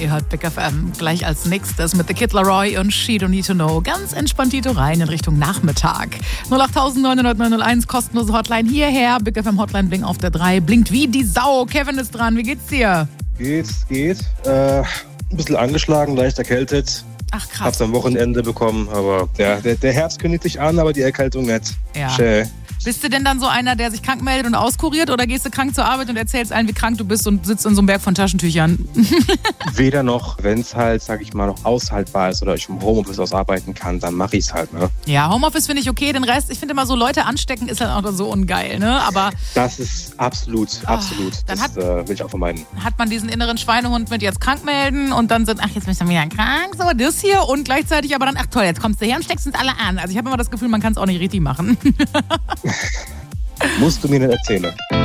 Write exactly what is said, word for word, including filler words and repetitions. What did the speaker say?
Ihr hört Big F M gleich als nächstes mit The Kid Laroi und She Don't Need To Know. Ganz entspanntito rein in Richtung Nachmittag. null acht neun null null neun null eins, kostenlose Hotline hierher. Big F M Hotline blinkt auf der drei. Blinkt wie die Sau. Kevin ist dran. Wie geht's dir? Geht, geht. Äh, ein bisschen angeschlagen, leicht erkältet. Ach krass. Hab's am Wochenende bekommen, aber ja, der, der Herbst kündigt sich an, aber die Erkältung nicht. Ja. Schä. Bist du denn dann so einer, der sich krank meldet und auskuriert, oder gehst du krank zur Arbeit und erzählst allen, wie krank du bist und sitzt in so einem Berg von Taschentüchern? Weder noch, wenn es halt, sag ich mal, noch aushaltbar ist oder ich im Homeoffice ausarbeiten kann, dann mache ich es halt, ne? Ja, Homeoffice finde ich okay, den Rest, ich finde immer so Leute anstecken ist halt auch so ungeil, ne? Aber das ist absolut, absolut. Oh, dann das hat, äh, will ich auch vermeiden. Hat man diesen inneren Schweinehund mit jetzt krank melden und dann sind, ach, jetzt bist du wieder krank, so das hier und gleichzeitig aber dann, ach toll, jetzt kommst du her und steckst uns alle an. Also ich habe immer das Gefühl, man kann es auch nicht richtig machen. Musst du mir nicht erzählen.